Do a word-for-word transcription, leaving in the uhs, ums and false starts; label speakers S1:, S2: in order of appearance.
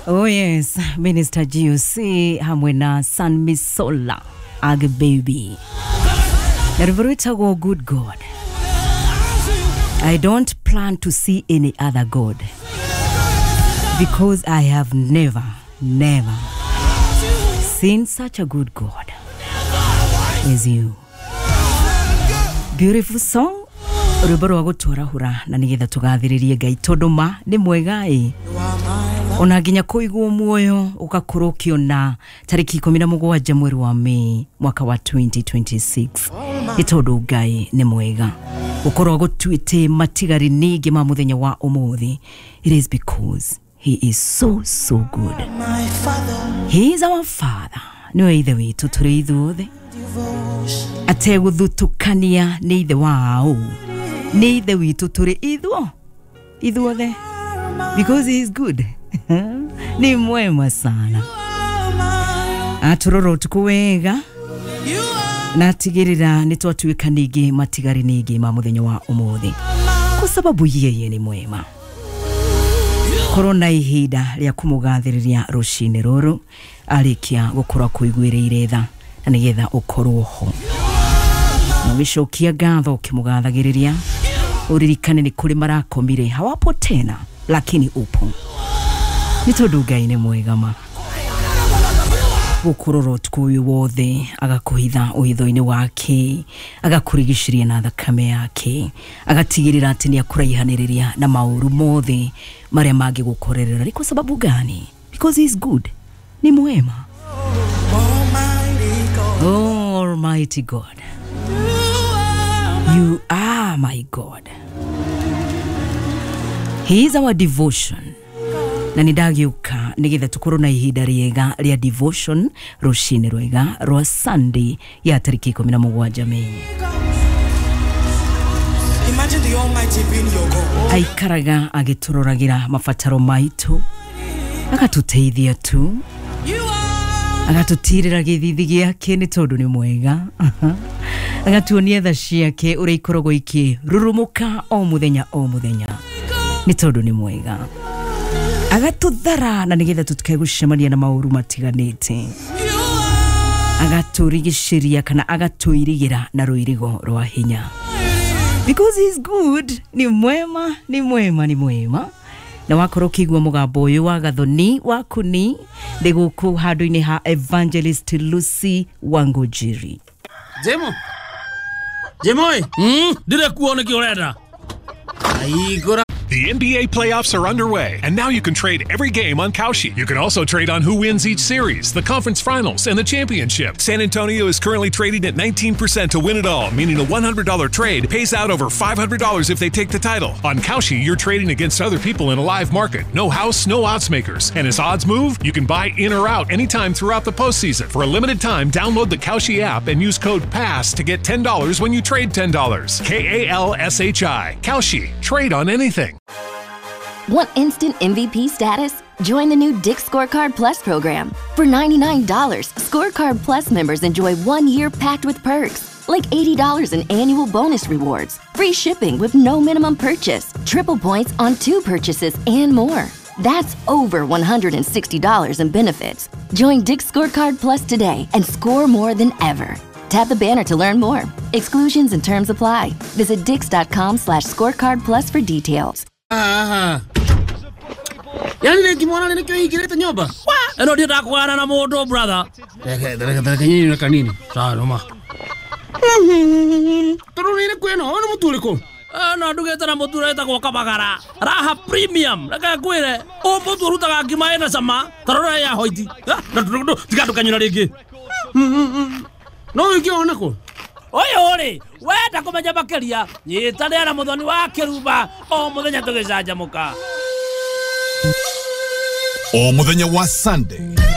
S1: Oh yes, Minister G U C hamwe na San Misola Ag Baby. Never go good God. I don't plan to see any other God because I have never, never seen such a good God as you. Beautiful song. Rubaro wago twarahura na nigetha tugathiririe Ngai tondu ma ni mwega i ona nginya kuigwo muoyo ugakorokio na tariki ikumi na mũgwanja mweri wa Mei mwaka wa twenty twenty-six itondu Ngai ni mwega ukorwo gutwite matigari ningi ma muthenya wa umuthi. It is because he is so so good. He is our Father. No ithe witu turi ithuothe ateguthutukania ni ithe wao ni ithe witu turi ithuo ithuothe because he is good. Ni mwema sana aturoro tukuwega na tigirira nitwatuika ningi matigari ningi ma muthenya wa umuthi kwa sababu yeye ni mwema. Korona ihinda ria kumugathiriria rucini ruru alikia gukora kuiguireire tha na nigetha ukorwo ho mwishokia gatho ukimugathagiriria uririkane ni kuri marakomire hawapo tena lakini upo nitondu Ngai ni mwega ma ukuroro tukuyu wothe agakuhitha uhitho-ini wake agakurigishiria na thakame yake agatigirira ati ni akuraihaniriria na mauru mothe maria magi gukorerera ni kwa sababu gani? Because he is good. Ni mwema. Oh, Almighty God, you are my God. He is our devotion. Na nidagiuka nigetha tukorwo na ihinda riega ria devotion rucini rwega rwa Sunday ya tariki ikumi na mũgwanja Mei. Imagine the Almighty being your God. Aikaraga agituroragira mabataro maitu agatuteithia tu agatutirira githithi giake ni tondu ni mwega agatuonia tha ciake uria ikoragwo iki rurumuka o muthenya o muthenya ni tondu ni mwega agatuthara na nigetha tutikegucemania na mauru matiganite agaturigishiria kana agatuirigira na ruirigo rwa hinya because he is good. Ni mwema ni mwema ni mwema na wakorwo kigwa mugambo uyu wa gathoni waku ni ndiguku handu-ini ha Evangelist Lucy Wangujiri.
S2: Jemo Jemo mm dire kuona ki urenda aigora.
S3: The N B A playoffs are underway, and now you can trade every game on Kalshi. You can also trade on who wins each series, the conference finals, and the championship. San Antonio is currently trading at nineteen percent to win it all, meaning a one hundred dollars trade pays out over five hundred dollars if they take the title. On Kalshi, you're trading against other people in a live market. No house, no odds makers. And as odds move, you can buy in or out anytime throughout the postseason. For a limited time, download the Kalshi app and use code PASS to get ten dollars when you trade ten dollars. K A L S H I. Kalshi. Trade on anything.
S4: Want instant M V P status? Join the new Dick's Scorecard Plus program. For ninety-nine dollars, Scorecard Plus members enjoy one year packed with perks, like eighty dollars in annual bonus rewards, free shipping with no minimum purchase, triple points on two purchases, and more. That's over one hundred sixty dollars in benefits. Join Dick's Scorecard Plus today and score more than ever. Tap the banner to learn more. Exclusions and terms apply. Visit dix.com slash scorecard plus for details.
S2: Aha. Yani ni kimwana ni kyo ikireta nyoba. Eno ndio takwana na moto brother. Deke deke deke nyinyi na kanini. Sawa noma. Turu ni kweno ono mutuliko. Ana ndugeta na mutura eta kwa kabagara. Raha premium. Naka kwire. O mutu rutaga kimaena sama. Tarora ya hoiti. Tika tukanyira rigi. No ikyo onako. Oyo ore, wenda kumenya makeria, nyitane na muthoni wa kiruba, o muthenya tugicanjamuka.
S5: O muthenya wa Sunday.